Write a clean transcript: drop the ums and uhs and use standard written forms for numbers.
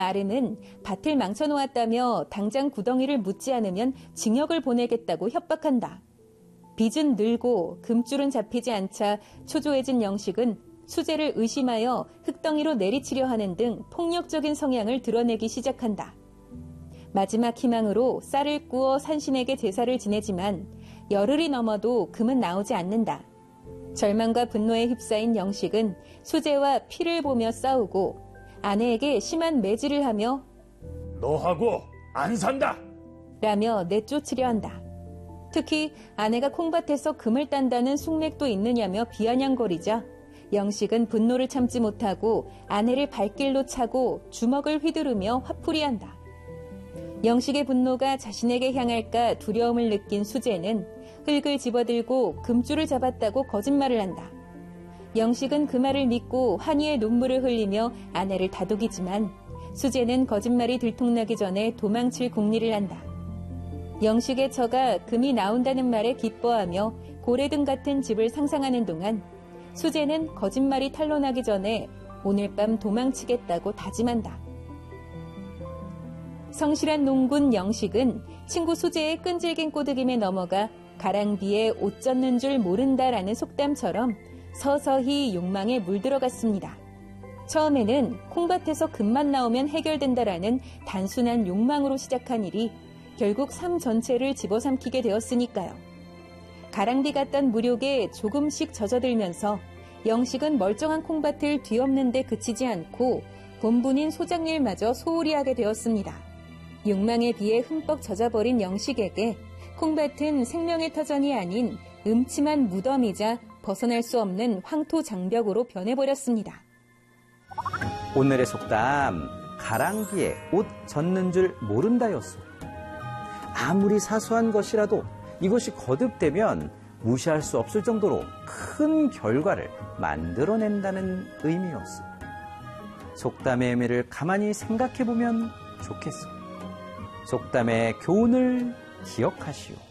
아름은 밭을 망쳐놓았다며 당장 구덩이를 묻지 않으면 징역을 보내겠다고 협박한다. 빚은 늘고 금줄은 잡히지 않자 초조해진 영식은 수재를 의심하여 흙덩이로 내리치려 하는 등 폭력적인 성향을 드러내기 시작한다. 마지막 희망으로 쌀을 구워 산신에게 제사를 지내지만 열흘이 넘어도 금은 나오지 않는다. 절망과 분노에 휩싸인 영식은 수재와 피를 보며 싸우고 아내에게 심한 매질을 하며 너하고 안 산다! 라며 내쫓으려 한다. 특히 아내가 콩밭에서 금을 딴다는 숙맥도 있느냐며 비아냥거리자 영식은 분노를 참지 못하고 아내를 발길로 차고 주먹을 휘두르며 화풀이한다. 영식의 분노가 자신에게 향할까 두려움을 느낀 수재는 흙을 집어들고 금줄을 잡았다고 거짓말을 한다. 영식은 그 말을 믿고 환희의 눈물을 흘리며 아내를 다독이지만 수재는 거짓말이 들통나기 전에 도망칠 궁리를 한다. 영식의 처가 금이 나온다는 말에 기뻐하며 고래등 같은 집을 상상하는 동안 수재는 거짓말이 탄로나기 전에 오늘 밤 도망치겠다고 다짐한다. 성실한 농군 영식은 친구 수재의 끈질긴 꼬드김에 넘어가 가랑비에 옷 젖는 줄 모른다라는 속담처럼 서서히 욕망에 물들어갔습니다. 처음에는 콩밭에서 금만 나오면 해결된다라는 단순한 욕망으로 시작한 일이 결국 삶 전체를 집어삼키게 되었으니까요. 가랑비 같던 무력에 조금씩 젖어들면서 영식은 멀쩡한 콩밭을 뒤엎는 데 그치지 않고 본분인 소작일마저 소홀히 하게 되었습니다. 욕망에 비해 흠뻑 젖어버린 영식에게 콩밭은 생명의 터전이 아닌 음침한 무덤이자 벗어날 수 없는 황토 장벽으로 변해버렸습니다. 오늘의 속담, 가랑비에 옷 젖는 줄 모른다였소. 아무리 사소한 것이라도 이것이 거듭되면 무시할 수 없을 정도로 큰 결과를 만들어낸다는 의미였소. 속담의 의미를 가만히 생각해보면 좋겠소. 속담의 교훈을 기억하시오.